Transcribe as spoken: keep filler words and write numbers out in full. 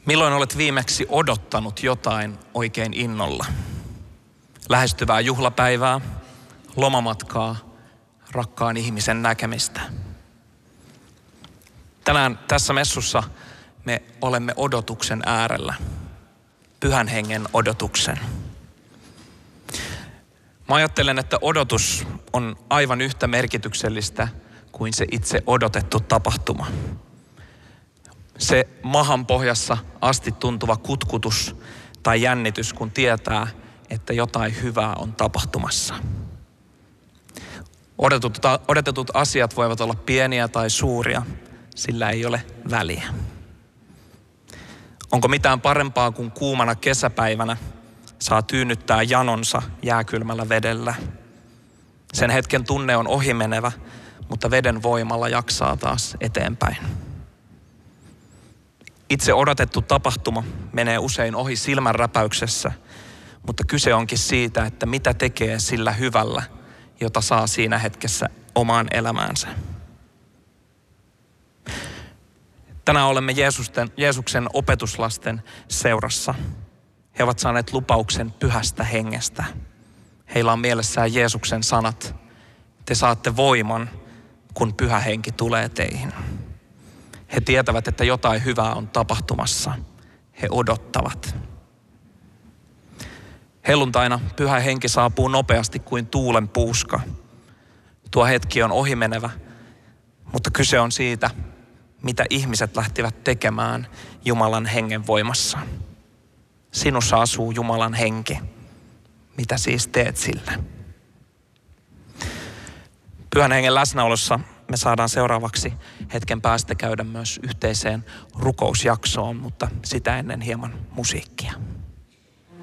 Milloin olet viimeksi odottanut jotain oikein innolla? Lähestyvää juhlapäivää, lomamatkaa, rakkaan ihmisen näkemistä. Tänään tässä messussa me olemme odotuksen äärellä. Pyhän hengen odotuksen. Mä ajattelen, että odotus on aivan yhtä merkityksellistä kuin se itse odotettu tapahtuma. Se mahan pohjassa asti tuntuva kutkutus tai jännitys, kun tietää, että jotain hyvää on tapahtumassa. Odotetut, odotetut asiat voivat olla pieniä tai suuria, sillä ei ole väliä. Onko mitään parempaa kuin kuumana kesäpäivänä saa tyynnyttää janonsa jääkylmällä vedellä? Sen hetken tunne on ohimenevä, mutta veden voimalla jaksaa taas eteenpäin. Itse odotettu tapahtuma menee usein ohi silmänräpäyksessä, mutta kyse onkin siitä, että mitä tekee sillä hyvällä, jota saa siinä hetkessä omaan elämäänsä. Tänään olemme Jeesusten, Jeesuksen opetuslasten seurassa. He ovat saaneet lupauksen pyhästä hengestä. Heillä on mielessään Jeesuksen sanat. Te saatte voiman, kun pyhä henki tulee teihin. He tietävät, että jotain hyvää on tapahtumassa. He odottavat. Helluntaina pyhä henki saapuu nopeasti kuin tuulen puuska. Tuo hetki on ohimenevä, mutta kyse on siitä, mitä ihmiset lähtivät tekemään Jumalan hengen voimassa. Sinussa asuu Jumalan henki. Mitä siis teet sillä? Pyhän hengen läsnäolossa me saadaan seuraavaksi hetken päästä käydä myös yhteiseen rukousjaksoon, mutta sitä ennen hieman musiikkia.